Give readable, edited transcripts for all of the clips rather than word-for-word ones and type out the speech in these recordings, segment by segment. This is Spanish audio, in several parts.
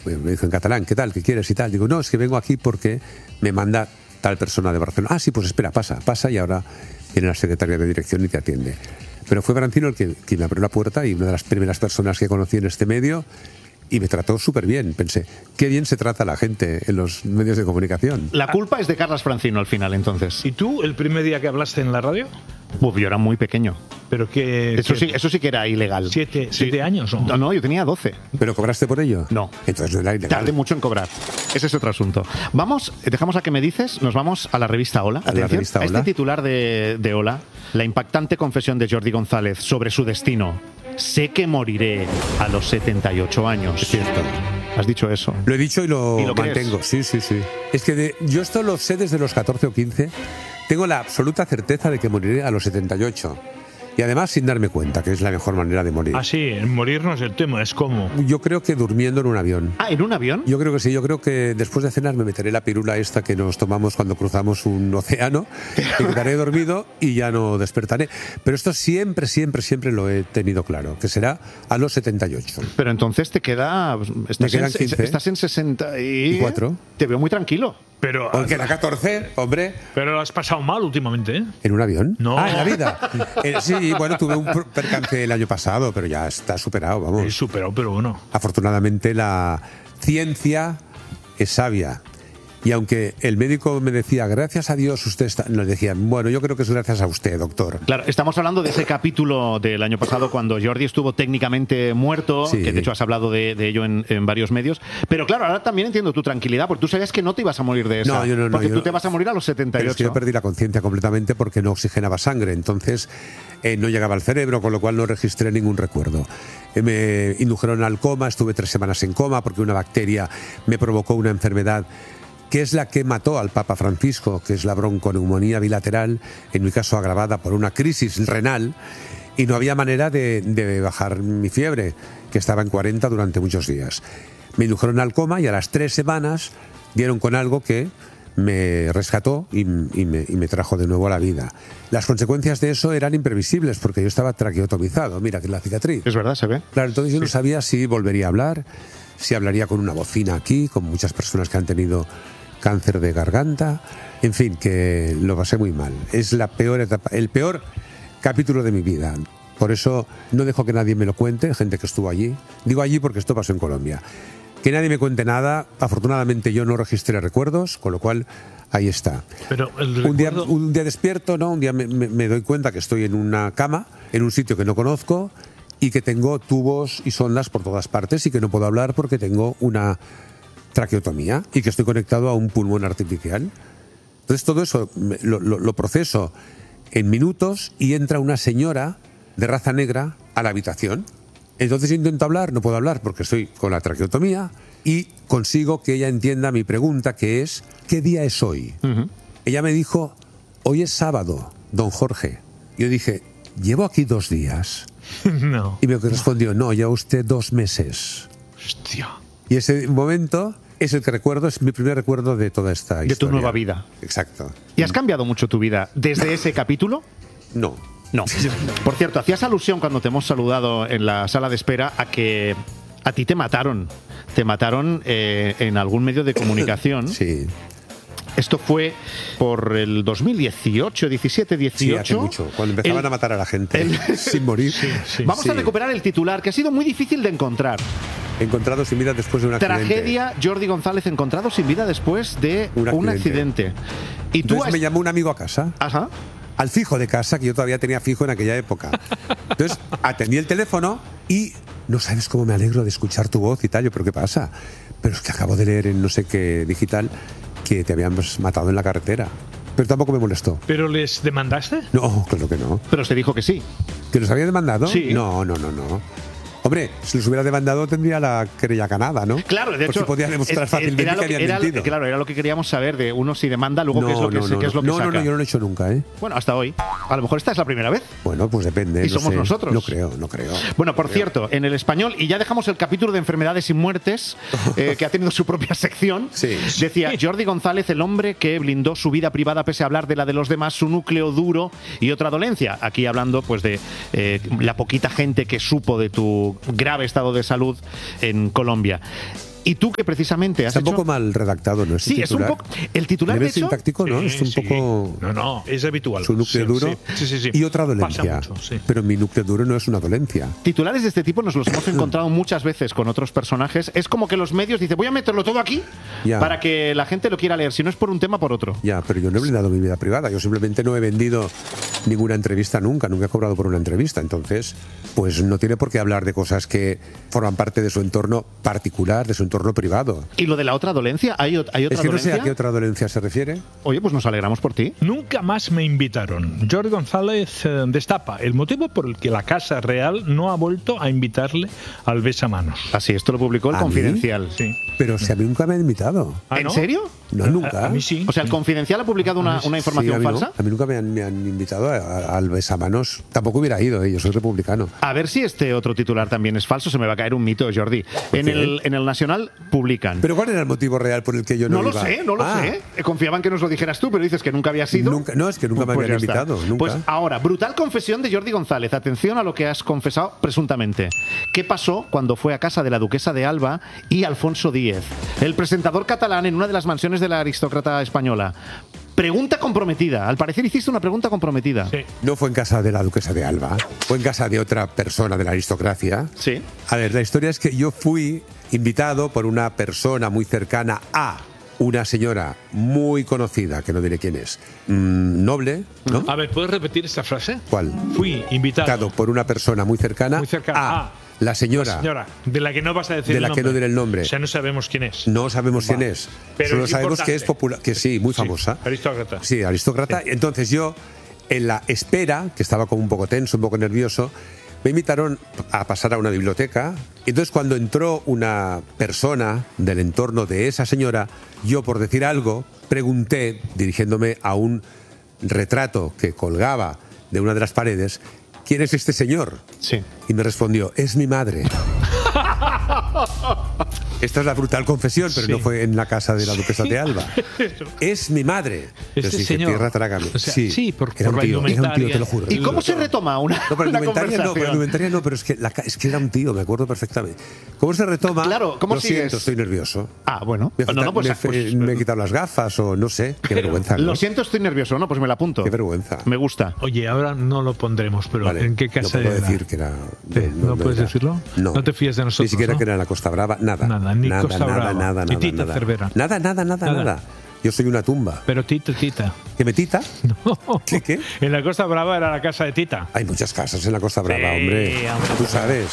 me dijo en catalán, ¿qué tal? ¿Qué quieres y tal? Digo, no, es que vengo aquí porque me manda tal persona de Barcelona. Ah, sí, pues espera, pasa y ahora viene la secretaria de dirección y te atiende. Pero fue Brancino el que me abrió la puerta y una de las primeras personas que conocí en este medio y me trató súper bien. Pensé, qué bien se trata la gente en los medios de comunicación. La culpa es de Carles Francino al final, entonces. ¿Y tú, el primer día que hablaste en la radio? Uf, yo era muy pequeño. Pero que... Eso sí que era ilegal. ¿Siete años? ¿No? No, yo tenía 12. ¿Pero cobraste por ello? No. Entonces no era ilegal. Tardé mucho en cobrar. Ese es otro asunto. Dejamos a que me dices, nos vamos a la revista Hola. A la revista Hola. A este titular de Hola, la impactante confesión de Jordi González sobre su destino. Sé que moriré a los 78 años. Es cierto. Has dicho eso. Lo he dicho y lo mantengo. Sí. Es que yo esto lo sé desde los 14 o 15. Tengo la absoluta certeza de que moriré a los 78. Y además sin darme cuenta, que es la mejor manera de morir. Ah, sí, morir no es el tema, es cómo. Yo creo que durmiendo en un avión. Ah, ¿en un avión? Yo creo que sí, yo creo que después de cenar me meteré la pirula esta que nos tomamos cuando cruzamos un océano, me quedaré dormido y ya no despertaré. Pero esto siempre lo he tenido claro, que será a los 78. Pero entonces te queda... Me quedan 15. Estás en 64. Te veo muy tranquilo. Pero porque era 14, hombre. Pero lo has pasado mal últimamente, ¿eh? ¿En un avión? No. Ah, en la vida. Sí, bueno, tuve un percance el año pasado, pero ya está superado, vamos. Es superado, pero bueno. Afortunadamente la ciencia es sabia. Y aunque el médico me decía, gracias a Dios usted está... Nos decían, bueno, yo creo que es gracias a usted, doctor. Claro, estamos hablando de ese capítulo del año pasado cuando Jordi estuvo técnicamente muerto, sí. Que de hecho has hablado de ello en varios medios. Pero claro, ahora también entiendo tu tranquilidad, porque tú sabías que no te ibas a morir de esa. No, porque tú te vas a morir a los 78. Pero es que yo perdí la conciencia completamente porque no oxigenaba sangre, entonces no llegaba al cerebro, con lo cual no registré ningún recuerdo. Me indujeron al coma, estuve 3 semanas en coma porque una bacteria me provocó una enfermedad que es la que mató al Papa Francisco, que es la bronconeumonía bilateral, en mi caso agravada por una crisis renal, y no había manera de bajar mi fiebre, que estaba en 40 durante muchos días. Me indujeron al coma y a las 3 semanas dieron con algo que me rescató y me trajo de nuevo a la vida. Las consecuencias de eso eran imprevisibles porque yo estaba traqueotomizado, mira que es la cicatriz. Es verdad, se ve. Claro, entonces yo no sabía si volvería a hablar, si hablaría con una bocina aquí, con muchas personas que han tenido cáncer de garganta, en fin, que lo pasé muy mal. Es la peor etapa, el peor capítulo de mi vida. Por eso no dejo que nadie me lo cuente, gente que estuvo allí. Digo allí porque esto pasó en Colombia. Que nadie me cuente nada. Afortunadamente yo no registré recuerdos, con lo cual ahí está. Pero un día despierto, ¿no? Un día me doy cuenta que estoy en una cama, en un sitio que no conozco y que tengo tubos y sondas por todas partes y que no puedo hablar porque tengo una traqueotomía y que estoy conectado a un pulmón artificial. Entonces todo eso lo proceso en minutos y entra una señora de raza negra a la habitación. Entonces intento hablar, no puedo hablar porque estoy con la traqueotomía y consigo que ella entienda mi pregunta, que es ¿qué día es hoy? Ella me dijo, hoy es sábado, don Jorge. Yo dije, llevo aquí 2 días. No. Y me respondió, no, lleva usted 2 meses. Hostia. Y ese momento es el que recuerdo, es mi primer recuerdo de toda esta historia. De tu nueva vida. Exacto. ¿Y has cambiado mucho tu vida desde ese capítulo? No. No. Por cierto, hacías alusión cuando te hemos saludado en la sala de espera a que a ti te mataron. Te mataron en algún medio de comunicación. Sí. Esto fue por el 2018, 17, 18. Sí, hace mucho, cuando empezaban a matar a la gente sin morir. Sí. Vamos a recuperar el titular, que ha sido muy difícil de encontrar. Encontrado sin vida después de un accidente. Tragedia, Jordi González encontrado sin vida después de un accidente. Y entonces me llamó un amigo a casa. Ajá. Al fijo de casa, que yo todavía tenía fijo en aquella época. Entonces atendí el teléfono y no sabes cómo me alegro de escuchar tu voz y tal. Yo, ¿pero qué pasa? Pero es que acabo de leer en no sé qué digital que te habíamos matado en la carretera. Pero tampoco me molestó. ¿Pero les demandaste? No, claro que no. Pero se dijo que sí. ¿Que los había demandado? Sí. No. Hombre, si los hubiera demandado tendría la querella ganada, ¿no? Claro, de hecho, porque podía demostrar fácilmente que habían mentido. Claro, era lo que queríamos saber de uno si demanda, luego qué es lo que saca. No, yo no lo he hecho nunca, ¿eh? Bueno, hasta hoy. A lo mejor esta es la primera vez. Bueno, pues depende. Y somos nosotros. No creo. Bueno, por cierto, en El Español, y ya dejamos el capítulo de enfermedades y muertes, que ha tenido su propia sección, sí. Decía, Jordi González, el hombre que blindó su vida privada pese a hablar de la de los demás, su núcleo duro y otra dolencia. Aquí hablando pues de la poquita gente que supo de tu grave estado de salud en Colombia. Y tú que precisamente has Está un hecho... poco mal redactado, ¿no? Sí, es un poco... El titular, A de nivel hecho... sintáctico, ¿no? Es un poco... No, es habitual. Su núcleo duro Sí. y otra Pasa dolencia. mucho, sí. Pero mi núcleo duro no es una dolencia. Titulares de este tipo nos los hemos encontrado muchas veces con otros personajes. Es como que los medios dicen, voy a meterlo todo aquí Ya. para que la gente lo quiera leer. Si no es por un tema, por otro. Ya, pero yo no he blindado mi vida privada. Yo simplemente no he vendido ninguna entrevista nunca he cobrado por una entrevista. Entonces, pues no tiene por qué hablar de cosas que forman parte de su entorno particular, de su entorno privado. ¿Y lo de la otra dolencia? ¿Hay otra Es que no sé dolencia? a qué otra dolencia se refiere. Oye, pues nos alegramos por ti. Nunca más me invitaron. Jordi González destapa el motivo por el que la Casa Real no ha vuelto a invitarle al besamanos. Así, esto lo publicó el ¿A mí? Confidencial. Sí. Pero si a mí nunca me han invitado. ¿Ah, ¿En no? serio? No, nunca. A mí sí. O sea, el Confidencial ha publicado una Sí, información a mí no. falsa. A mí nunca me han invitado al besamanos. Tampoco hubiera ido, yo soy republicano. A ver si este otro titular también es falso. Se me va a caer un mito, Jordi. En el Nacional publican. ¿Pero cuál era el motivo real por el que yo no No iba? lo sé. Confiaban que nos lo dijeras tú, pero dices que nunca habías ido. No, es que nunca me Pues habían ya está. invitado. Nunca. Pues ahora, brutal confesión de Jordi González. Atención a lo que has confesado presuntamente. ¿Qué pasó cuando fue a casa de la duquesa de Alba y Alfonso X, el presentador catalán en una de las mansiones de la aristócrata española? Pregunta comprometida. Al parecer hiciste una pregunta comprometida. Sí. No fue en casa de la duquesa de Alba, fue en casa de otra persona de la aristocracia. Sí. A ver, la historia es que yo fui invitado por una persona muy cercana a una señora muy conocida, que no diré quién es, noble, ¿no? A ver, ¿puedes repetir esta frase? ¿Cuál? Fui invitado. Invitado por una persona muy cercana, a la señora, de la que no vas a decir de el la nombre. que no diré el nombre. O sea, no sabemos quién es. No sabemos quién Va. es, Pero solo es sabemos que es importante. popular, que sí, muy famosa. Aristócrata. Sí, aristócrata. Entonces yo, en la espera, que estaba como un poco tenso, un poco nervioso, me invitaron a pasar a una biblioteca. Entonces cuando entró una persona del entorno de esa señora, yo por decir algo, pregunté, dirigiéndome a un retrato que colgaba de una de las paredes, ¿quién es este señor? Sí. Y me respondió, es mi madre. Esta es la brutal confesión, pero Sí. no fue en la casa de la duquesa de Alba. Es mi madre. Entonces dije, señor. tierra, trágame. O sea, sí, por era un la tío, era un tío, indumentaria. te lo juro. ¿Y cómo se retoma una, No, pero una indumentaria no, pero conversación? indumentaria no, pero es que era un tío, me acuerdo perfectamente. ¿Cómo se retoma? Claro, ¿cómo Lo sigues? siento, estoy nervioso. Ah, bueno. Me, No, no, pues, me he quitado las gafas o no sé. Qué vergüenza, ¿no? Lo siento, estoy nervioso. No, pues me la apunto. Qué vergüenza. Me gusta. Oye, ahora no lo pondremos, pero Vale, ¿en qué no casa puedo era? decir que era... ¿No puedes era. decirlo? No. No te fíes de nosotros, Ni siquiera ¿no? que era en la Costa Brava, nada. Nada, ni nada, Costa nada, Brava, nada, ni nada, Tita nada. Cervera. Nada. Yo soy una tumba. Pero Tita. ¿Que me tita? No. ¿Qué? En la Costa Brava era la casa de Tita. Hay muchas casas en la Costa Brava, Sí, hombre. hombre. Tú sabes.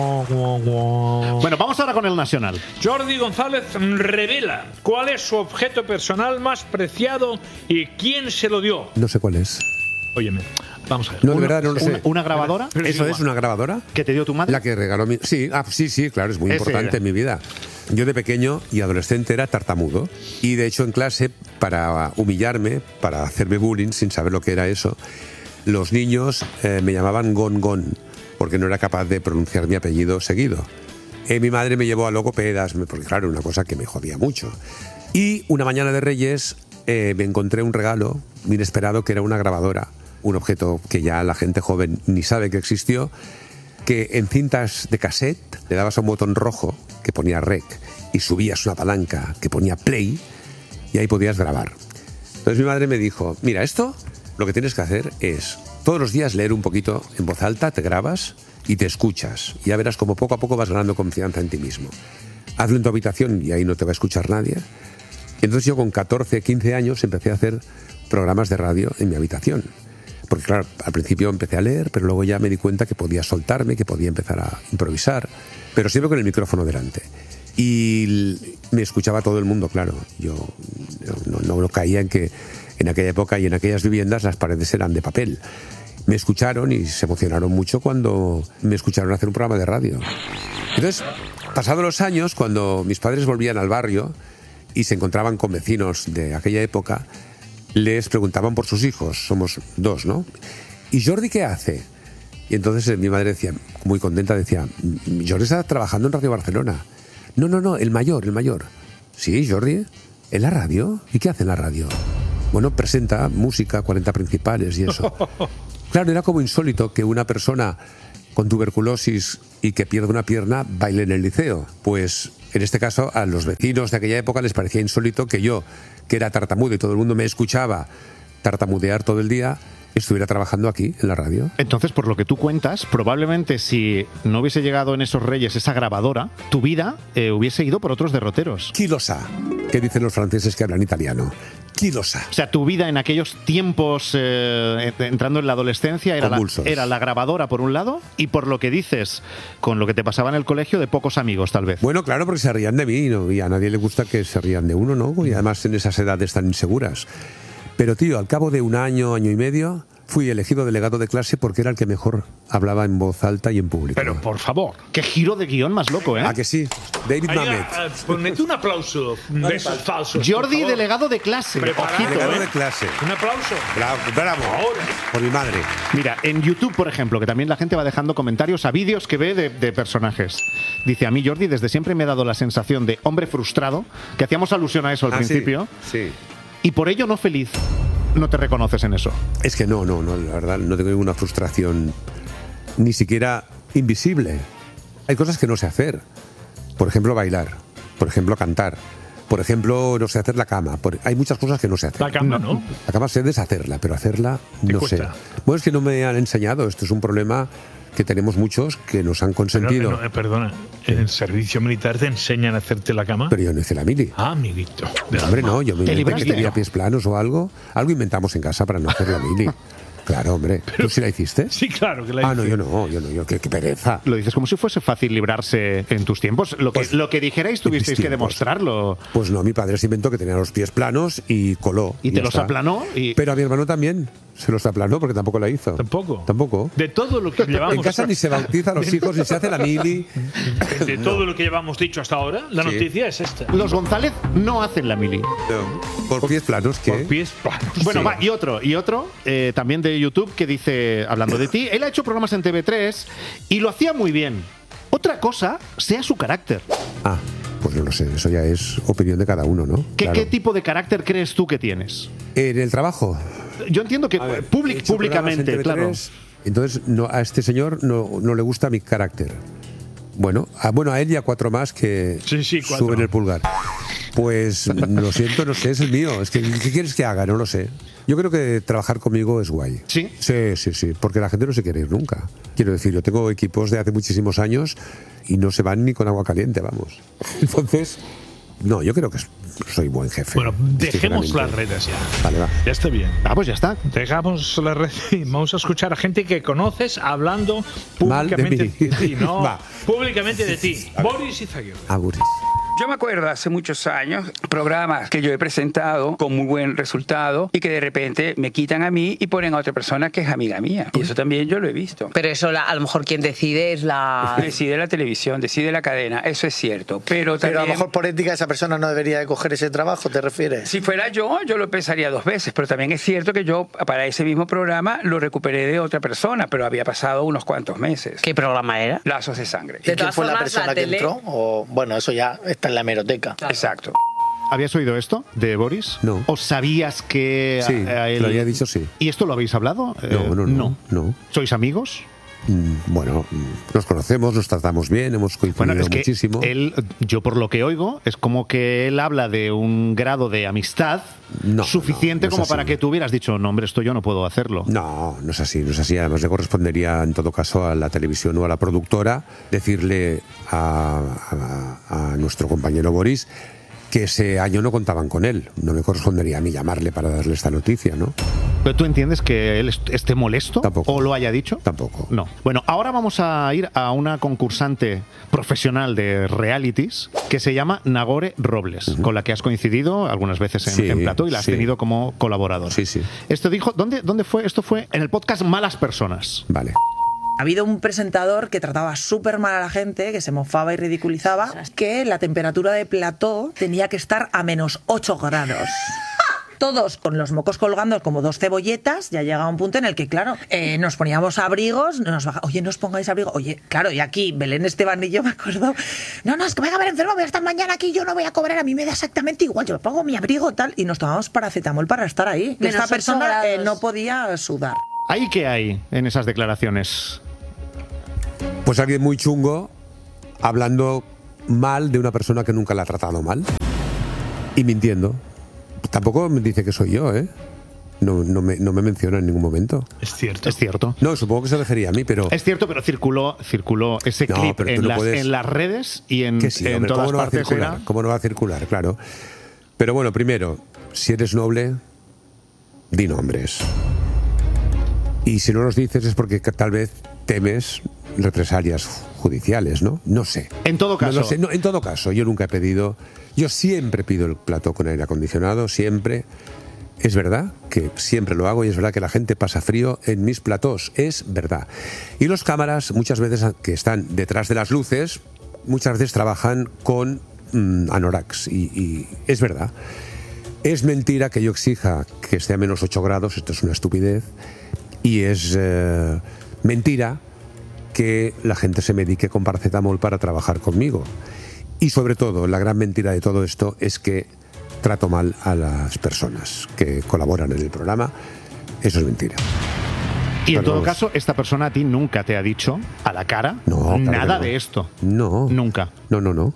Bueno, vamos ahora con el Nacional. Jordi González revela cuál es su objeto personal más preciado y quién se lo dio. No sé cuál es. Óyeme, vamos a ver. No, de verdad, no lo sé. ¿Una grabadora Pero ¿Eso sí, es una grabadora? que te dio tu madre? La que regaló mi... Sí, sí, claro, es muy Ese importante era. en mi vida. Yo de pequeño y adolescente era tartamudo. Y de hecho en clase, para humillarme, para hacerme bullying sin saber lo que era eso, los niños me llamaban Gon, porque no era capaz de pronunciar mi apellido seguido. Mi madre me llevó a logopedas, porque claro, era una cosa que me jodía mucho. Y una mañana de Reyes me encontré un regalo inesperado que era una grabadora, un objeto que ya la gente joven ni sabe que existió, que en cintas de cassette le dabas a un botón rojo que ponía rec y subías una palanca que ponía play y ahí podías grabar. Entonces mi madre me dijo, mira, esto lo que tienes que hacer es todos los días leer un poquito en voz alta, te grabas y te escuchas. Y ya verás como poco a poco vas ganando confianza en ti mismo. Hazlo en tu habitación y ahí no te va a escuchar nadie. Entonces yo con 14, 15 años empecé a hacer programas de radio en mi habitación. Porque claro, al principio empecé a leer, pero luego ya me di cuenta que podía soltarme, que podía empezar a improvisar, pero siempre con el micrófono delante. Y me escuchaba todo el mundo, claro. Yo no caía en que en aquella época y en aquellas viviendas las paredes eran de papel. Me escucharon y se emocionaron mucho cuando me escucharon hacer un programa de radio. Entonces, pasados los años, cuando mis padres volvían al barrio y se encontraban con vecinos de aquella época, les preguntaban por sus hijos, somos dos, ¿no? ¿Y Jordi qué hace? Y entonces mi madre decía, muy contenta, decía, Jordi está trabajando en Radio Barcelona. No, el mayor. Sí, Jordi, ¿en la radio? ¿Y qué hace en la radio? Bueno, presenta música, 40 principales y eso. Claro, era como insólito que una persona con tuberculosis y que pierde una pierna baile en el liceo. Pues en este caso a los vecinos de aquella época les parecía insólito que yo, que era tartamudo y todo el mundo me escuchaba tartamudear todo el día, estuviera trabajando aquí en la radio. Entonces, por lo que tú cuentas, probablemente si no hubiese llegado en esos Reyes esa grabadora, tu vida hubiese ido por otros derroteros. Chi lo sa, que dicen los franceses que hablan italiano. Chi lo sa. O sea, tu vida en aquellos tiempos, entrando en la adolescencia, era la grabadora por un lado y por lo que dices, con lo que te pasaba en el colegio, de pocos amigos tal vez. Bueno, claro, porque se rían de mí, ¿no? Y a nadie le gusta que se rían de uno, ¿no? Y además en esas edades tan inseguras. Pero, tío, al cabo de un año, año y medio, fui elegido delegado de clase porque era el que mejor hablaba en voz alta y en público. Pero, por favor. Qué giro de guión más loco, ¿eh? ¿A que sí? David Mamet. Ponete un aplauso de esos falsos. Jordi, delegado de clase. Ojito, Delegado de clase. Un aplauso. Bravo. Ahora. Por mi madre. Mira, en YouTube, por ejemplo, que también la gente va dejando comentarios a vídeos que ve de personajes. Dice, a mí Jordi desde siempre me ha dado la sensación de hombre frustrado, que hacíamos alusión a eso al principio, Sí. y por ello no feliz. No te reconoces en eso. Es que no, la verdad, no tengo ninguna frustración, ni siquiera invisible. Hay cosas que no sé hacer. Por ejemplo, bailar. Por ejemplo, cantar. Por ejemplo, no sé hacer la cama. Hay muchas cosas que no sé hacer. La cama, ¿no? La cama sé deshacerla, pero hacerla no sé. cuesta? Bueno, es que no me han enseñado. Esto es un problema que tenemos muchos que nos han consentido. Perdona, en el servicio militar te enseñan a hacerte la cama. Pero yo no hice la mili. Ah, amiguito. Hombre, no, yo me ¿Te inventé que libraste? tenía pies planos o algo. Algo inventamos en casa para no hacer la mili. Claro, hombre. ¿Tú sí la hiciste? Sí, claro que la hice. Ah, no, yo no. Qué pereza. Lo dices como si fuese fácil librarse en tus tiempos. Lo que dijerais tuvisteis que tiempos. demostrarlo. Pues no, mi padre se inventó que tenía los pies planos y coló. Y te ya los está. aplanó. Pero a mi hermano también se los aplanó porque tampoco la hizo. Tampoco. De todo lo que llevamos. En casa ni se bautiza a los hijos, ni se hace la mili. De todo lo que llevamos dicho hasta ahora, la Sí. noticia es esta. Los González no hacen la mili. No. Por pies planos, ¿qué? Por pies planos. Bueno, Sí. va, y otro también de YouTube que dice, hablando de ti, él ha hecho programas en TV3 y lo hacía muy bien. Otra cosa sea su carácter. Ah, pues no lo sé. Eso ya es opinión de cada uno, ¿no? Claro. ¿Qué tipo de carácter crees tú que tienes? En el trabajo. Yo entiendo que A ver, he hecho públicamente, programas en claro. TV3, entonces, a este señor no le gusta mi carácter. Bueno, a él y a 4 más que Sí, 4. suben el pulgar. Pues lo siento, no sé, es el mío. Es que, ¿qué quieres que haga? No lo sé. Yo creo que trabajar conmigo es guay. ¿Sí? Sí, porque la gente no se quiere ir nunca. Quiero decir, yo tengo equipos de hace muchísimos años y no se van ni con agua caliente, vamos. Entonces, no, yo creo que soy buen jefe. Bueno, dejemos sinceramente. las redes ya. Vale, va. Ya está bien. Ah, pues ya está. Dejamos las redes y vamos a escuchar a gente que conoces hablando Mal de públicamente mí. de ti. No, Va. públicamente de ti. Boris Izaguirre. Aguris. Yo me acuerdo hace muchos años programas que yo he presentado con muy buen resultado y que de repente me quitan a mí y ponen a otra persona que es amiga mía. Y eso también yo lo he visto. Pero eso a lo mejor quien decide es la... Decide la televisión, decide la cadena, eso es cierto. Pero Pero a también, lo mejor por ética esa persona no debería de coger ese trabajo, ¿te refieres? si fuera yo lo pensaría 2 veces. Pero también es cierto que yo para ese mismo programa lo recuperé de otra persona, pero había pasado unos cuantos meses. ¿Qué programa era? Lazos de sangre. ¿Y De quién todas fue la formas, persona la que tele- entró? O, bueno, eso ya está en la hemeroteca. Exacto. ¿Habías oído esto de Boris? No. ¿O sabías que Sí, a él... lo había dicho, sí. ¿Y esto lo habéis hablado? No. ¿Sois amigos? Bueno, nos conocemos, nos tratamos bien, hemos coincidido Bueno, es que muchísimo. él, yo por lo que oigo, es como que él habla de un grado de amistad No, suficiente no es como así. para que tú hubieras dicho, no, hombre, esto yo no puedo hacerlo. No es así. Además le correspondería en todo caso a la televisión o a la productora decirle a nuestro compañero Boris que ese año no contaban con él. No me correspondería a mí llamarle para darle esta noticia, ¿no? ¿Pero tú entiendes que él esté molesto? Tampoco. ¿O lo haya dicho? Tampoco. No. Bueno, ahora vamos a ir a una concursante profesional de realities que se llama Nagore Robles, con la que has coincidido algunas veces Sí, en plató y la has sí. tenido como colaboradora. Sí. Esto dijo, ¿dónde fue? Esto fue en el podcast Malas Personas. Vale. Ha habido un presentador que trataba súper mal a la gente, que se mofaba y ridiculizaba, que la temperatura de plató tenía que estar a menos 8 grados. Todos con los mocos colgando como 2 cebolletas, ya llega un punto en el que, claro, nos poníamos abrigos, oye, no os pongáis abrigo, oye, claro, y aquí Belén Esteban y yo me acuerdo, no, es que voy a haber enfermo, voy a estar mañana aquí, yo no voy a cobrar, a mí me da exactamente igual, yo me pongo mi abrigo tal, y nos tomamos paracetamol para estar ahí. Menos Esta 8 persona grados. no podía sudar. ¿Ahí qué hay en esas declaraciones? Pues alguien muy chungo hablando mal de una persona que nunca la ha tratado mal y mintiendo. Tampoco me dice que soy yo, ¿eh? No me menciona en ningún momento. Es cierto. Es cierto. No, supongo que se refería a mí, pero... Es cierto, pero circuló ese clip pero tú no puedes... en las redes y en hombre, todas ¿cómo no va a partes. circular? ¿Cómo no va a circular? Claro. Pero bueno, primero, si eres noble, di nombres. Y si no los dices es porque tal vez temes represalias judiciales, ¿no? No sé. En todo caso. No sé. No, en todo caso, yo nunca he pedido... Yo siempre pido el plató con aire acondicionado, siempre... Es verdad que siempre lo hago y es verdad que la gente pasa frío en mis platós, es verdad. Y los cámaras, muchas veces que están detrás de las luces, muchas veces trabajan con anoraks y es verdad. Es mentira que yo exija que esté a menos 8 grados, esto es una estupidez, y es mentira que la gente se medique con paracetamol para trabajar conmigo. Y sobre todo, la gran mentira de todo esto es que trato mal a las personas que colaboran en el programa. Eso es mentira. Y en todo caso, esta persona a ti nunca te ha dicho a la cara nada de esto. No. Nunca. No. Bueno,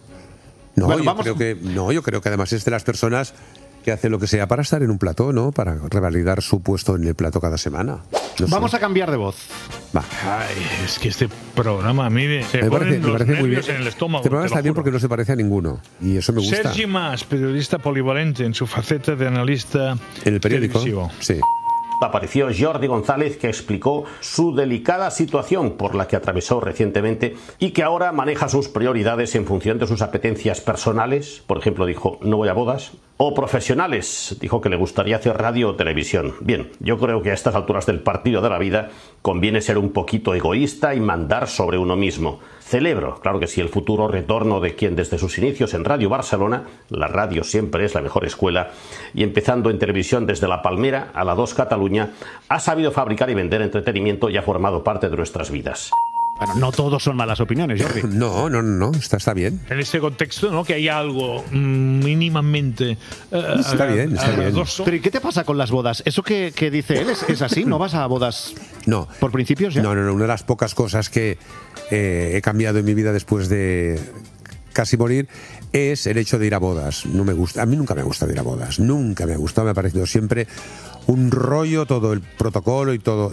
yo creo que además es de las personas que hace lo que sea para estar en un plató, ¿no? Para revalidar su puesto en el plató cada semana. Vamos a cambiar de voz. Va. Ay, es que este programa a mí me parece muy bien. En el estómago. Este programa está bien porque no se parece a ninguno y eso me gusta. Sergi Mas, periodista polivalente en su faceta de analista en el periódico. Televisivo. Sí. Apareció Jordi González, que explicó su delicada situación por la que atravesó recientemente y que ahora maneja sus prioridades en función de sus apetencias personales. Por ejemplo, dijo, no voy a bodas. O profesionales, dijo que le gustaría hacer radio o televisión. Bien, yo creo que a estas alturas del partido de la vida conviene ser un poquito egoísta y mandar sobre uno mismo. Celebro, claro que sí, el futuro retorno de quien desde sus inicios en Radio Barcelona, la radio siempre es la mejor escuela, y empezando en televisión desde La Palmera a la 2 Cataluña, ha sabido fabricar y vender entretenimiento y ha formado parte de nuestras vidas. Bueno, no todos son malas opiniones, Jordi. No, está bien. En ese contexto, ¿no? Que hay algo mínimamente está bien. Pero ¿y qué te pasa con las bodas? ¿Eso que dice él es así? ¿No vas a bodas no, por principios ya? No, una de las pocas cosas que he cambiado en mi vida después de casi morir es el hecho de ir a bodas. No me gusta, a mí nunca me gusta ir a bodas, nunca me ha gustado, me ha parecido siempre un rollo, todo el protocolo y todo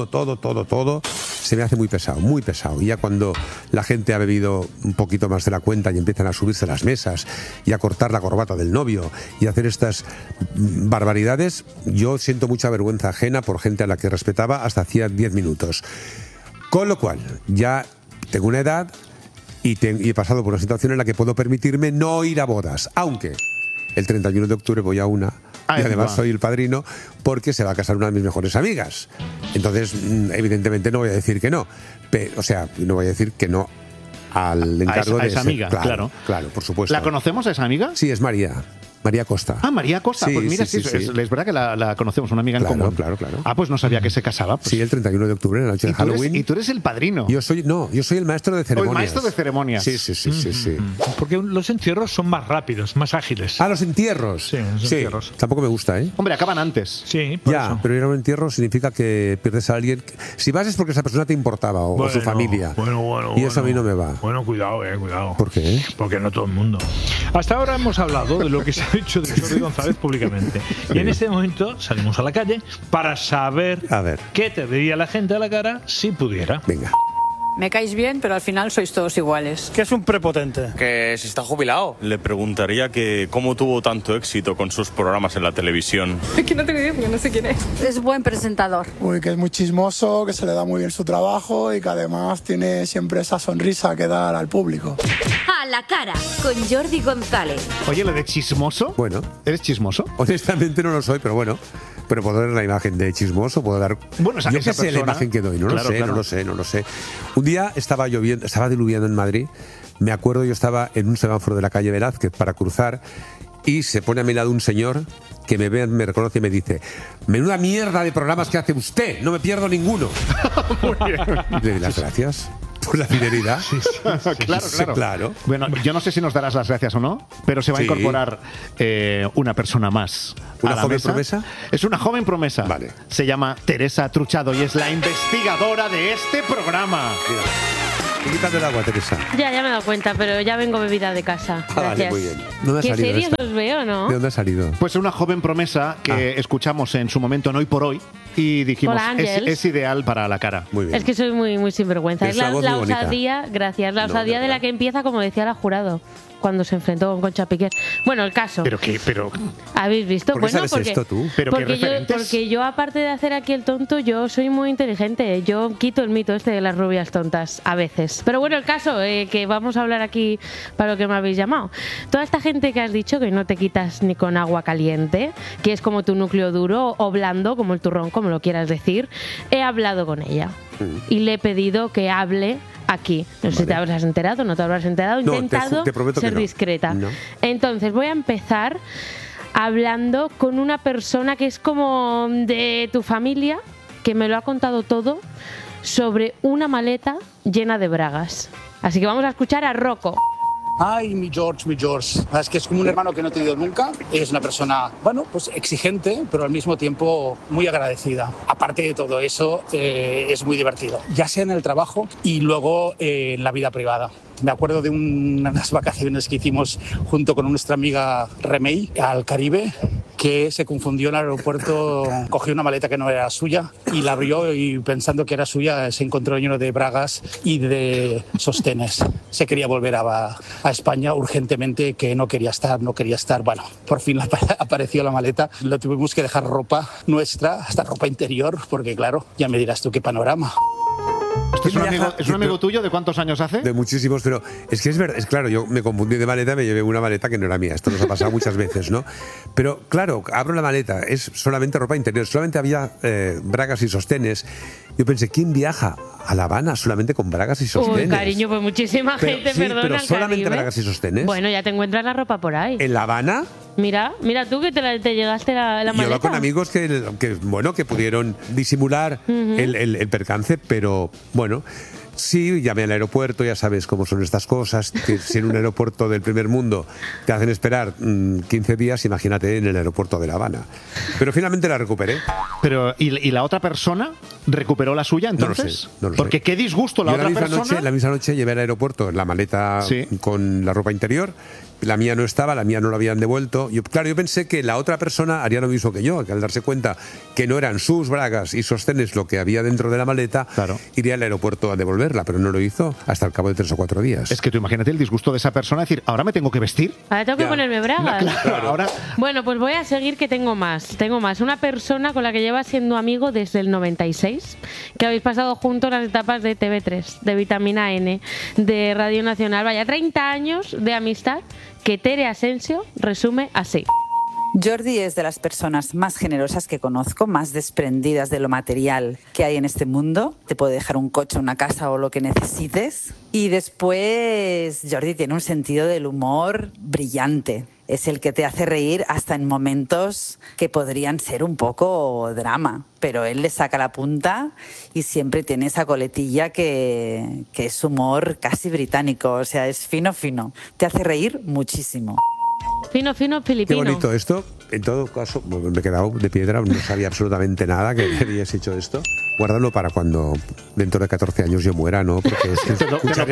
se me hace muy pesado. Y ya cuando la gente ha bebido un poquito más de la cuenta y empiezan a subirse a las mesas y a cortar la corbata del novio y a hacer estas barbaridades, yo siento mucha vergüenza ajena por gente a la que respetaba hasta hacía 10 minutos. Con lo cual, ya tengo una edad y he pasado por una situación en la que puedo permitirme no ir a bodas, aunque el 31 de octubre voy a una y además soy el padrino porque se va a casar una de mis mejores amigas. Entonces, evidentemente no voy a decir que no. No voy a decir que no al encargo de esa amiga, claro, por supuesto. ¿La conocemos a esa amiga? Sí, es María Costa. Ah, María Costa. Sí, pues mira, sí. Es verdad que la conocemos, una amiga en común. Claro. Ah, pues no sabía que se casaba. Pues. Sí, el 31 de octubre, en la noche de Halloween. Y tú eres el padrino. Yo soy el maestro de ceremonias. El maestro de ceremonias. Sí. Porque los entierros son más rápidos, más ágiles. Ah, los entierros. Sí, los entierros. Tampoco me gusta, ¿eh? Hombre, acaban antes. Sí, por eso. Pero ir a un entierro significa que pierdes a alguien. Si vas es porque esa persona te importaba o su familia. Y eso a mí no me va. Bueno, cuidado. ¿Por qué? Porque no todo el mundo. Hasta ahora hemos hablado de lo que se ha dicho de Jordi González públicamente. Y en este momento salimos a la calle para saber qué te diría la gente a la cara si pudiera. Venga. Me caéis bien, pero al final sois todos iguales. ¿Qué es un prepotente? Que si está jubilado. Le preguntaría que cómo tuvo tanto éxito con sus programas en la televisión. Es que no tengo idea porque no sé quién es. Es buen presentador. Uy, que es muy chismoso, que se le da muy bien su trabajo y que además tiene siempre esa sonrisa que dar al público. A la cara, con Jordi González. Oye, lo de chismoso. Bueno. ¿Eres chismoso? Honestamente no lo soy, pero bueno. Pero puedo dar la imagen de chismoso, puedo dar... Bueno, yo qué sé la imagen que doy, no lo sé. Un día estaba lloviendo, estaba diluviando en Madrid. Me acuerdo, yo estaba en un semáforo de la calle Velázquez para cruzar y se pone a mi lado un señor que me ve, me reconoce y me dice: menuda mierda de programas que hace usted, no me pierdo ninguno. Muy bien. Le doy las gracias por la fidelidad. Claro. Bueno, yo no sé si nos darás las gracias o no, pero se va a incorporar una persona más. ¿Una joven promesa? Es una joven promesa. Vale. Se llama Teresa Truchado y es la investigadora de este programa. Mira. Ubicando el agua, Teresa. Ya me he dado cuenta, pero ya vengo bebida de casa. Gracias. Vale, muy bien. ¿Dónde ha ¿Qué salido series esta? os veo, no? ¿De dónde ha salido? Pues una joven promesa que escuchamos en su momento en Hoy por Hoy y dijimos, Hola, Ángels. es ideal para la cara. Muy bien. Es que soy muy sinvergüenza. Es Esa voz la muy bonita. osadía, gracias, la No, osadía de de la verdad. que empieza, como decía la Jurado, cuando se enfrentó con Concha Piquer. Bueno, el caso. Pero ¿Habéis visto? ¿Por qué Bueno, sabes esto tú? ¿Pero qué porque referentes? yo, aparte de hacer aquí el tonto, yo soy muy inteligente. Yo quito el mito este de las rubias tontas, a veces. Pero bueno, el caso, que vamos a hablar aquí para lo que me habéis llamado. Toda esta gente que has dicho que no te quitas ni con agua caliente, que es como tu núcleo duro o blando, como el turrón, como lo quieras decir, he hablado con ella. Y le he pedido que hable aquí. No sé si te habrás enterado, no te habrás enterado. He No, intentado te prometo que ser no. discreta. No. Entonces voy a empezar hablando con una persona que es como de tu familia, que me lo ha contado todo sobre una maleta llena de bragas. Así que vamos a escuchar a Rocco. Ay, mi George. Es que es como un hermano que no he tenido nunca. Es una persona, bueno, pues exigente, pero al mismo tiempo muy agradecida. Aparte de todo eso, es muy divertido. Ya sea en el trabajo y luego en la vida privada. Me acuerdo de unas vacaciones que hicimos junto con nuestra amiga Remey al Caribe, que se confundió en el aeropuerto, cogió una maleta que no era suya y la abrió y pensando que era suya se encontró lleno de bragas y de sostenes. Se quería volver a España urgentemente, que no quería estar. Bueno, por fin apareció la maleta. Lo tuvimos que dejar ropa nuestra, hasta ropa interior, porque claro, ya me dirás tú qué panorama. ¿Este es un amigo tuyo? ¿De cuántos años hace? De muchísimos, pero es que es verdad, es claro, yo me confundí de maleta, me llevé una maleta que no era mía, esto nos ha pasado muchas veces, ¿no? Pero claro, abro la maleta, es solamente ropa interior, solamente había bragas y sostenes. Yo pensé, ¿quién viaja a La Habana solamente con bragas y sostenes? Uy, cariño, pues muchísima gente, sí, perdona. pero al solamente Caribe. bragas y sostenes. Bueno, ya te encuentras la ropa por ahí. ¿En La Habana? Mira tú que te llegaste la Yo maleta. iba con amigos que pudieron disimular el percance, pero bueno. Sí, llamé al aeropuerto, ya sabes cómo son estas cosas, que si en un aeropuerto del primer mundo te hacen esperar 15 días, imagínate en el aeropuerto de La Habana. Pero finalmente la recuperé. Pero, ¿y la otra persona recuperó la suya entonces? No lo sé. Porque qué disgusto la Yo otra persona. La misma noche llevé al aeropuerto la maleta con la ropa interior. La mía no estaba, la mía no la habían devuelto. Yo pensé que la otra persona haría lo mismo que yo, que al darse cuenta que no eran sus bragas y sostenes lo que había dentro de la maleta, iría al aeropuerto a devolverla, pero no lo hizo hasta el cabo de 3 o 4 días. Es que tú imagínate el disgusto de esa persona, decir, ¿ahora me tengo que vestir? Ahora tengo que ponerme bragas. Claro, ahora... Bueno, pues voy a seguir, que tengo más. Una persona con la que llevas siendo amigo desde el 96, que habéis pasado juntos las etapas de TV3, de Vitamina N, de Radio Nacional. Vaya, 30 años de amistad que Tere Asensio resume así. Jordi es de las personas más generosas que conozco, más desprendidas de lo material que hay en este mundo. Te puede dejar un coche, una casa o lo que necesites. Y después Jordi tiene un sentido del humor brillante. Es el que te hace reír hasta en momentos que podrían ser un poco drama. Pero él le saca la punta y siempre tiene esa coletilla que es humor casi británico. O sea, es fino. Te hace reír muchísimo. Fino, filipino. Qué bonito esto. En todo caso, me he quedado de piedra, no sabía absolutamente nada que habías hecho esto. Guárdalo para cuando dentro de 14 años yo muera, ¿no? Porque es que escuchar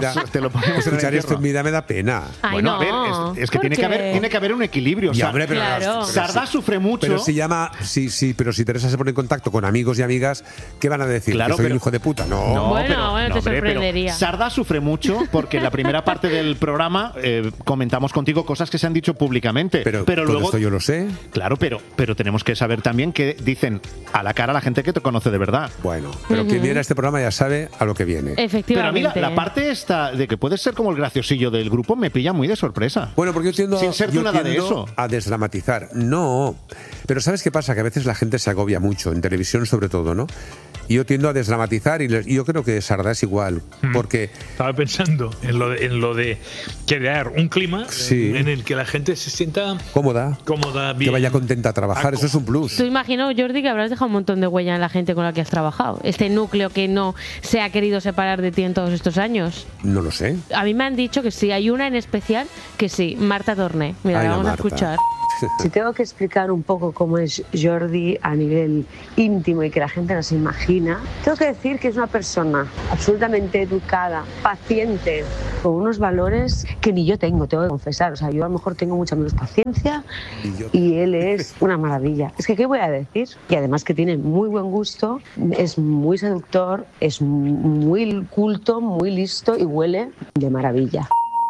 esto en vida me da pena. Ay, bueno, no. a ver, es que tiene que haber un equilibrio. O sea, hombre, pero claro. Sardá sufre mucho. Pero pero si Teresa se pone en contacto con amigos y amigas, ¿qué van a decir? Claro, ¿Que soy un hijo de puta? No. Bueno, te sorprendería. Sardá sufre mucho porque en la primera parte del programa comentamos contigo cosas que se han dicho públicamente. Pero luego esto yo lo sé. Claro, pero tenemos que saber también que dicen a la cara a la gente que te conoce de verdad. Bueno, pero quien viera este programa ya sabe a lo que viene. Efectivamente. Pero a mí la parte esta de que puedes ser como el graciosillo del grupo me pilla muy de sorpresa. Bueno, porque yo tiendo, sin ser tú nada de eso. A desdramatizar. No. Pero ¿sabes qué pasa? Que a veces la gente se agobia mucho, en televisión sobre todo, ¿no? Y yo tiendo a desdramatizar y yo creo que Sardá es igual. Porque estaba pensando en lo de crear un clima en el que la gente se sienta cómoda, bien, que vaya contenta a trabajar. Eso es un plus. Tú imagino, Jordi, que habrás dejado un montón de huella en la gente con la que has trabajado. Este núcleo que no se ha querido separar de ti en todos estos años. No lo sé. A mí me han dicho que sí. Hay una en especial que sí, Marta Torné. Mira, la vamos a escuchar. Si tengo que explicar un poco cómo es Jordi a nivel íntimo y que la gente no se imagine Argentina. Tengo que decir que es una persona absolutamente educada, paciente, con unos valores que ni yo tengo que confesar. O sea, yo a lo mejor tengo mucha menos paciencia y él es una maravilla. Es que, ¿qué voy a decir? Y además que tiene muy buen gusto, es muy seductor, es muy culto, muy listo y huele de maravilla.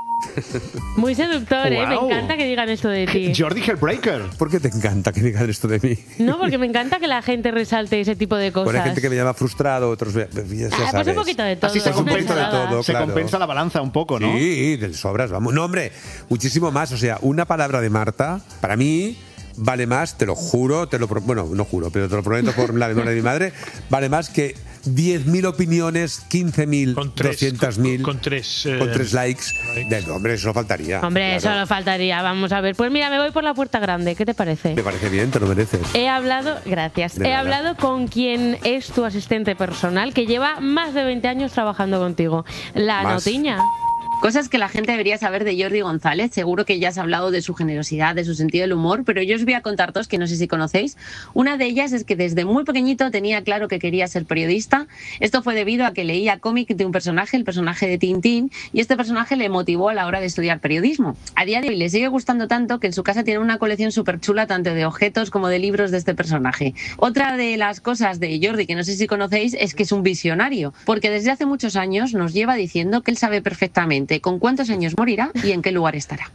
Muy seductor, ¿eh? Me encanta que digan esto de ti. Jordi Hellbreaker. ¿Por qué te encanta que digan esto de mí? No, porque me encanta que la gente resalte ese tipo de cosas. Bueno, hay gente que me llama frustrado, otros ya sabes. Pues un poquito de todo. Así se compensa de todo, se compensa la balanza un poco, ¿no? Sí, del sobras, vamos. No, hombre, muchísimo más. O sea, una palabra de Marta, para mí, vale más, te lo juro, bueno, no juro, pero te lo prometo por la memoria de mi madre, vale más que 10.000 opiniones, 15.000, 200.000 con tres likes. Hombre, eso no faltaría. Hombre, claro. eso no faltaría. Vamos a ver. Pues mira, me voy por la puerta grande. ¿Qué te parece? Me parece bien, te lo mereces. Gracias. De nada. Hablado con quien es tu asistente personal, que lleva más de 20 años trabajando contigo. La Notiña. Cosas que la gente debería saber de Jordi González. Seguro que ya has hablado de su generosidad, de su sentido del humor, pero yo os voy a contar dos que no sé si conocéis. Una de ellas es que desde muy pequeñito tenía claro que quería ser periodista. Esto fue debido a que leía cómic de un personaje, el personaje de Tintín, y este personaje le motivó a la hora de estudiar periodismo. A día de hoy le sigue gustando tanto que en su casa tiene una colección súper chula tanto de objetos como de libros de este personaje. Otra de las cosas de Jordi que no sé si conocéis es que es un visionario, porque desde hace muchos años nos lleva diciendo que él sabe perfectamente con cuántos años morirá y en qué lugar estará.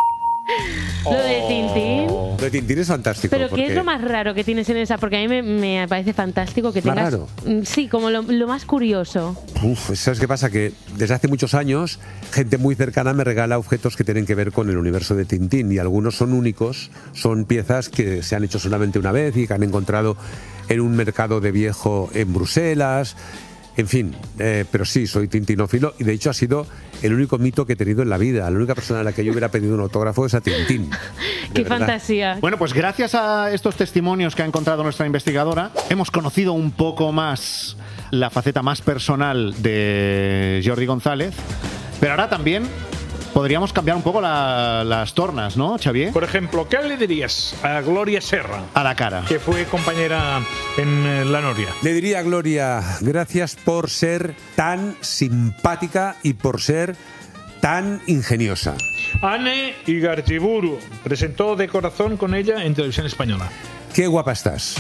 Lo de Tintín. Lo de Tintín es fantástico. Pero ¿qué es lo más raro que tienes en esa? Porque a mí me parece fantástico que ¿Más tengas... raro? Sí, como lo más curioso. ¿Sabes qué pasa? Que desde hace muchos años gente muy cercana me regala objetos que tienen que ver con el universo de Tintín y algunos son únicos, son piezas que se han hecho solamente una vez y que han encontrado en un mercado de viejo en Bruselas. En fin, pero sí, soy tintinófilo y de hecho ha sido el único mito que he tenido en la vida. La única persona a la que yo hubiera pedido un autógrafo es a Tintín. Qué fantasía. Bueno, pues gracias a estos testimonios que ha encontrado nuestra investigadora, hemos conocido un poco más la faceta más personal de Jordi González, pero ahora también podríamos cambiar un poco las tornas, ¿no, Xavier? Por ejemplo, ¿qué le dirías a Gloria Serra? A la cara. Que fue compañera en La Noria. Le diría a Gloria, gracias por ser tan simpática y por ser tan ingeniosa. Anne Igartiburu presentó De Corazón con ella en Televisión Española. Qué guapa estás.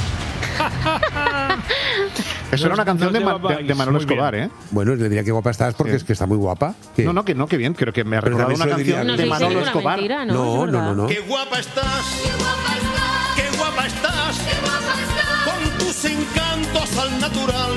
Eso era una canción de Manolo Escobar, ¿eh? Bueno, le diría que guapa estás porque es que está muy guapa. No, que bien. Creo que me ha recordado una canción de Manolo Escobar. No. Qué guapa estás. Qué guapa estás. Con tus encantos al natural.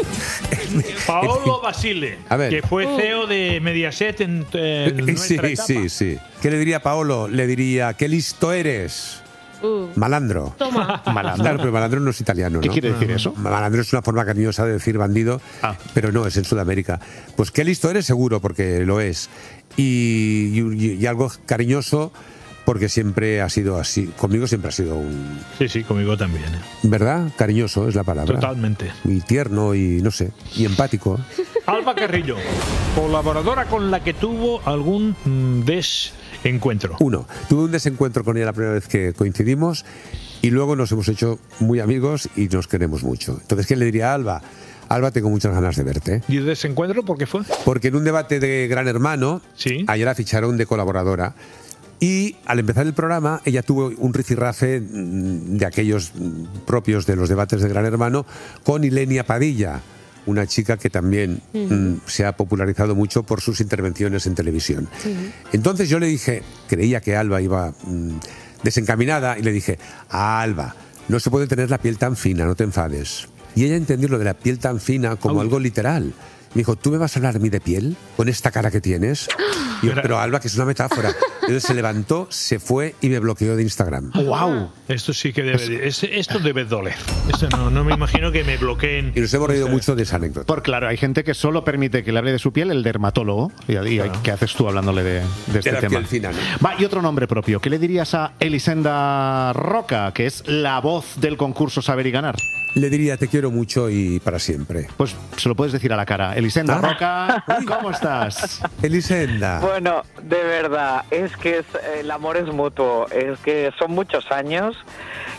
Paolo Basile, que fue CEO de Mediaset en nuestra etapa. Sí. ¿Qué le diría a Paolo? Le diría, qué listo eres. Malandro. Toma. Malandro. Claro, pero malandro no es italiano, ¿no? ¿Qué quiere decir eso? Malandro es una forma cariñosa de decir bandido, pero no, es en Sudamérica. Pues qué listo eres, seguro, porque lo es. Y algo cariñoso, porque siempre ha sido así. Conmigo siempre ha sido un... Sí, conmigo también. ¿Verdad? Cariñoso es la palabra. Totalmente. Y tierno y, no sé, y empático. Alba Carrillo, colaboradora con la que tuvo algún desencuentro. Tuve un desencuentro con ella la primera vez que coincidimos y luego nos hemos hecho muy amigos y nos queremos mucho. Entonces, ¿qué le diría a Alba? Alba, tengo muchas ganas de verte. ¿Y el desencuentro por qué fue? Porque en un debate de Gran Hermano, ayer la ficharon de colaboradora. Y al empezar el programa, ella tuvo un rifirrafe de aquellos propios de los debates de Gran Hermano con Ilenia Padilla, una chica que también se ha popularizado mucho por sus intervenciones en televisión. Entonces yo le dije, creía que Alba iba desencaminada, y le dije, Alba, no se puede tener la piel tan fina, no te enfades. Y ella entendió lo de la piel tan fina como algo literal. Me dijo, ¿tú me vas a hablar a mí de piel? ¿Con esta cara que tienes? Y yo, pero Alba, que es una metáfora. Entonces se levantó, se fue y me bloqueó de Instagram. ¡Wow! Esto sí que debe... Esto debe doler. Esto no me imagino que me bloqueen. Y nos hemos reído mucho de esa anécdota. Por claro, hay gente que solo permite que le hable de su piel el dermatólogo. Y ¿qué haces tú hablándole de este tema? Piel fina, ¿no? Va, y otro nombre propio. ¿Qué le dirías a Elisenda Roca, que es la voz del concurso Saber y Ganar? Le diría, te quiero mucho y para siempre. Pues se lo puedes decir a la cara. Elisenda Roca, ¿cómo estás? Elisenda. Bueno, de verdad, es que el amor es mutuo. Es que son muchos años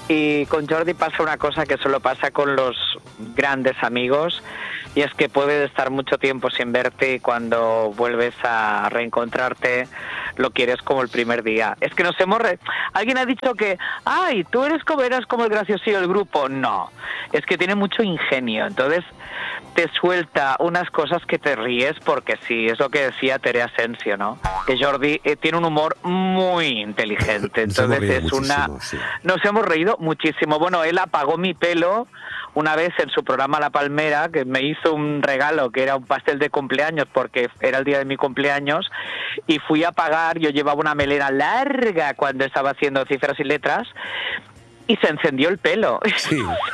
Y con Jordi pasa una cosa que solo pasa con los grandes amigos, y es que puedes estar mucho tiempo sin verte y cuando vuelves a reencontrarte lo quieres como el primer día. Es que nos hemos... Alguien ha dicho que, ay, tú eras como el graciosillo del grupo. No, es que tiene mucho ingenio, entonces te suelta unas cosas que te ríes porque sí, es lo que decía Tere Asensio, ¿no? Que Jordi tiene un humor muy inteligente, entonces es una... Sí. Nos hemos reído muchísimo. Bueno, él apagó mi pelo una vez en su programa La Palmera, que me hizo un regalo que era un pastel de cumpleaños porque era el día de mi cumpleaños, y fui a pagar. Yo llevaba una melena larga cuando estaba haciendo Cifras y Letras y se encendió el pelo. Sí.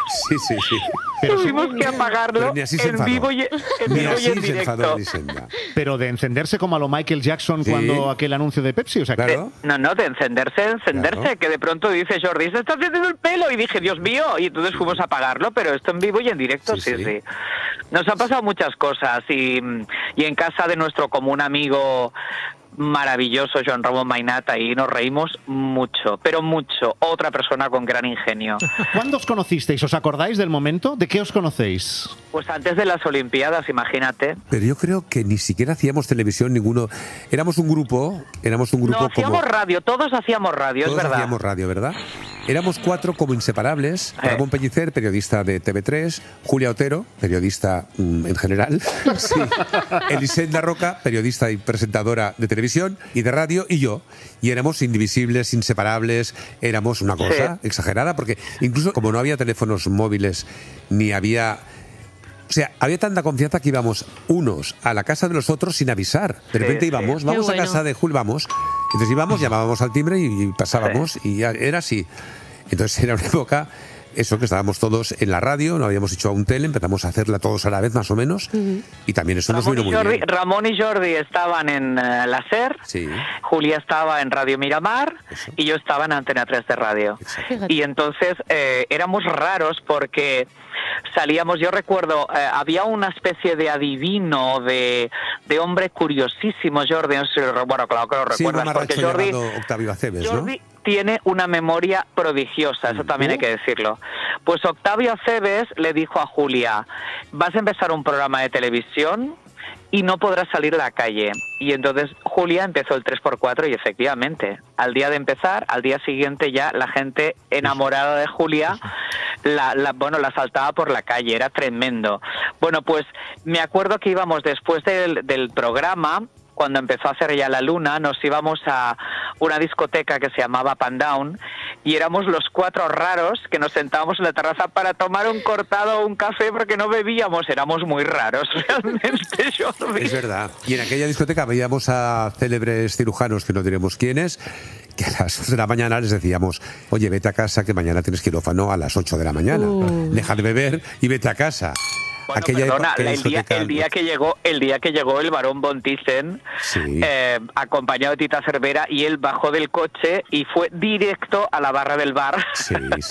Tuvimos que apagarlo en vivo y en directo. Pero de encenderse como a lo Michael Jackson cuando aquel anuncio de Pepsi, o sea, claro. No, de encenderse, claro. Que de pronto dice Jordi, se está encendiendo el pelo, y dije, Dios mío, y entonces fuimos a apagarlo, pero esto en vivo y en directo, sí. Nos han pasado muchas cosas, y en casa de nuestro común amigo maravilloso Joan Ramón Mainat, y nos reímos mucho, pero mucho. Otra persona con gran ingenio. ¿Cuándo os conocisteis? ¿Os acordáis del momento? ¿De qué os conocéis? Pues antes de las Olimpiadas, imagínate. Pero yo creo que ni siquiera hacíamos televisión ninguno. Éramos un grupo No, hacíamos radio, todos hacíamos radio, todos es verdad. Hacíamos radio, ¿verdad? Éramos 4 como inseparables. Ramón Pellicer, periodista de TV3, Julia Otero, periodista en general, sí. Elisenda Roca, periodista y presentadora de televisión y de radio, y yo. Y éramos indivisibles, inseparables, éramos una cosa exagerada, porque incluso como no había teléfonos móviles, ni había... O sea, había tanta confianza que íbamos unos a la casa de los otros sin avisar. De repente íbamos a casa de Jul, vamos. Entonces íbamos, llamábamos al timbre y pasábamos, y ya era así. Entonces era una época, eso, que estábamos todos en la radio, no habíamos hecho aún tele, empezamos a hacerla todos a la vez más o menos, y también eso nos vino muy bien. Ramón y Jordi estaban en la SER, Julia estaba en Radio Miramar, y yo estaba en Antena 3 de radio. Y entonces éramos raros porque salíamos, yo recuerdo, había una especie de adivino, de hombre curiosísimo, Jordi, no sé, bueno, claro que lo recuerdas, porque Jordi... Octavio Aceves, ¿no? Tiene una memoria prodigiosa, eso también hay que decirlo. Pues Octavio Aceves le dijo a Julia, vas a empezar un programa de televisión y no podrás salir a la calle. Y entonces Julia empezó el 3x4 y efectivamente, al día de empezar, al día siguiente ya la gente enamorada de Julia la saltaba por la calle, era tremendo. Bueno, pues me acuerdo que íbamos después del programa, cuando empezó a hacer ya la luna, nos íbamos a una discoteca que se llamaba Pandown, y éramos los 4 raros que nos sentábamos en la terraza para tomar un cortado o un café porque no bebíamos. Éramos muy raros, realmente, Jordi. Es verdad. Y en aquella discoteca veíamos a célebres cirujanos, que no diremos quiénes, que a las 2 de la mañana les decíamos, oye, vete a casa que mañana tienes quirófano a las 8 de la mañana. Deja de beber y vete a casa. Bueno, perdona, el día que llegó el barón von Thyssen, acompañado de Tita Cervera, y él bajó del coche y fue directo a la barra del bar. Sí.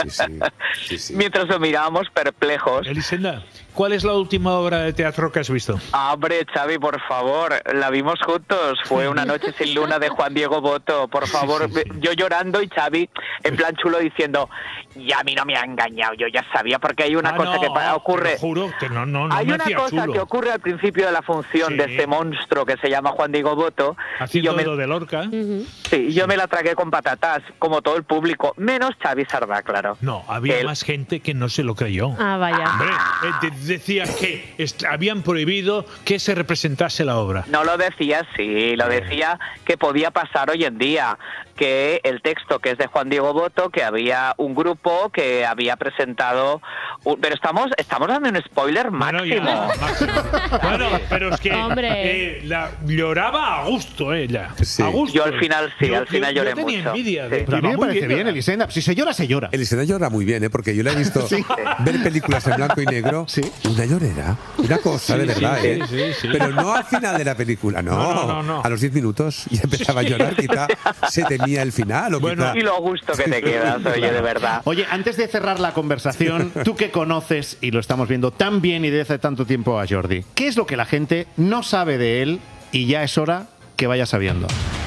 Mientras lo mirábamos perplejos. Elisenda, ¿cuál es la última obra de teatro que has visto? Hombre, Xavi, por favor, la vimos juntos. Fue Una noche sin luna de Juan Diego Boto. Por favor, yo llorando y Xavi en plan chulo diciendo, ya a mí no me ha engañado, yo ya sabía, porque hay una cosa que ocurre. Te juro que no hay una cosa que ocurre al principio de la función de este monstruo que se llama Juan Diego Boto. Haciendo lo de Lorca. Sí, yo me la tragué con patatas, como todo el público, menos Xavi Sardá, claro. No, había más gente que no se lo creyó. Ah, vaya. Hombre, decía que habían prohibido que se representase la obra. No lo decía, lo decía que podía pasar hoy en día, que el texto, que es de Juan Diego Boto, que había un grupo que había presentado... Pero estamos dando un spoiler máximo. Bueno, pero es que lloraba a gusto ella. Sí. A gusto. Yo al final lloré mucho. Envidia a mí me parece bien, Elisenda. Si se llora, se llora. Elisenda llora muy bien, porque yo la he visto ver películas en blanco y negro. Una llorera. Una cosa, de verdad, Pero no al final de la película, no. A los 10 minutos y empezaba a llorar, quizá se temía el final. Y lo gusto que te quedas, oye, de verdad. Oye, antes de cerrar la conversación, tú que conoces, y lo estamos viendo tan bien y desde hace tanto tiempo a Jordi, ¿qué es lo que la gente no sabe de él y ya es hora que vaya sabiendo?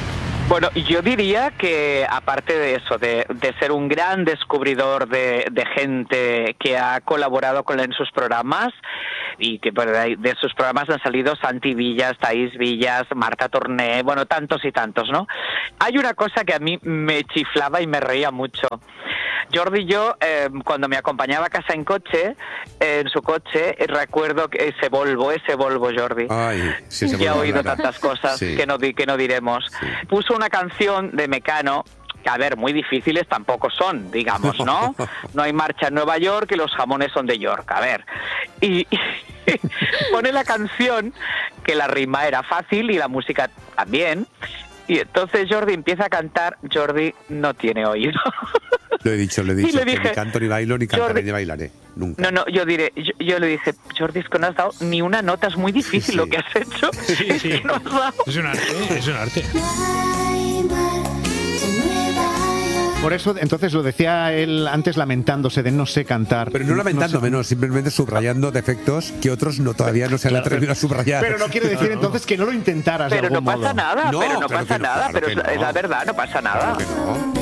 Bueno, yo diría que aparte de eso, de ser un gran descubridor de gente que ha colaborado en sus programas, y que de sus programas han salido Santi Villas, Thaís Villas, Marta Torné, bueno, tantos y tantos, ¿no? Hay una cosa que a mí me chiflaba y me reía mucho. Jordi y yo, cuando me acompañaba a casa en su coche, recuerdo que ese Volvo, Jordi. Ay, sí, ese ya Volvo he oído Blanca. tantas cosas Sí. que no diremos. Sí. Puso una canción de Mecano, que a ver, muy difíciles tampoco son, digamos, ¿no? No hay marcha en Nueva York y los jamones son de York, a ver. Y pone la canción, que la rima era fácil y la música también. Y entonces Jordi empieza a cantar. Jordi no tiene oído. Lo he dicho, le que dije, ni canto ni bailo, ni cantaré Jordi, ni bailaré. Nunca. No, yo le dije, Jordi, es que no has dado ni una nota, es muy difícil lo que has hecho. Es que no has dado. Es un arte. Por eso, entonces, lo decía él antes lamentándose de no sé cantar. Pero no lamentándome, no, simplemente subrayando defectos que otros todavía no se han atrevido a subrayar. Pero no quiere decir entonces que no lo intentaras Pero de algún no pasa modo. nada, No, pero no claro pasa que no, nada, claro pero que es la verdad, no pasa nada. Claro que no.